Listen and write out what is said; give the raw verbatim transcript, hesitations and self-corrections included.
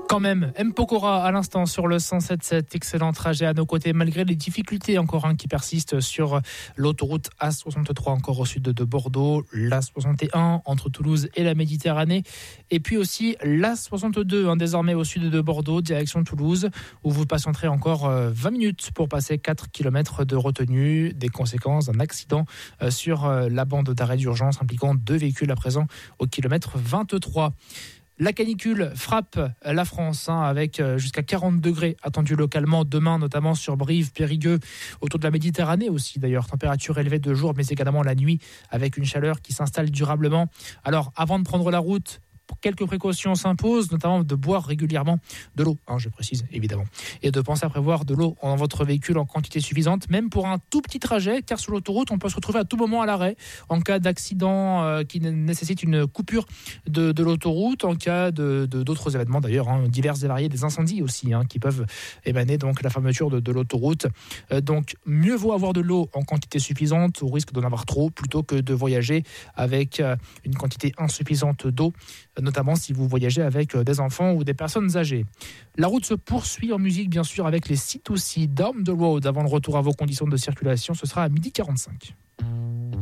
Quand même, M. Pokora à l'instant sur le cent sept sept, excellent trajet à nos côtés malgré les difficultés encore hein, qui persistent sur l'autoroute A soixante-trois encore au sud de Bordeaux, l'A soixante et un entre Toulouse et la Méditerranée et puis aussi l'A soixante-deux hein, désormais au sud de Bordeaux, direction Toulouse où vous patienterez encore vingt minutes pour passer quatre kilomètres de retenue, des conséquences d'un accident sur la bande d'arrêt d'urgence impliquant deux véhicules à présent au kilomètre vingt-trois. La canicule frappe la France hein, avec jusqu'à quarante degrés attendus localement demain, notamment sur Brive, Périgueux, autour de la Méditerranée aussi d'ailleurs. Température élevée de jour mais également la nuit avec une chaleur qui s'installe durablement. Alors avant de prendre la route, quelques précautions s'imposent, notamment de boire régulièrement de l'eau, hein, je précise évidemment, et de penser à prévoir de l'eau dans votre véhicule en quantité suffisante, même pour un tout petit trajet, car sur l'autoroute, on peut se retrouver à tout moment à l'arrêt en cas d'accident euh, qui nécessite une coupure de, de l'autoroute, en cas de, de, d'autres événements d'ailleurs, hein, divers et variés, des incendies aussi, hein, qui peuvent émaner donc la fermeture de, de l'autoroute. Euh, donc mieux vaut avoir de l'eau en quantité suffisante, au risque d'en avoir trop, plutôt que de voyager avec euh, une quantité insuffisante d'eau, notamment si vous voyagez avec des enfants ou des personnes âgées. La route se poursuit en musique, bien sûr, avec les C deux C Down the Road. Avant le retour à vos conditions de circulation, ce sera à midi quarante-cinq.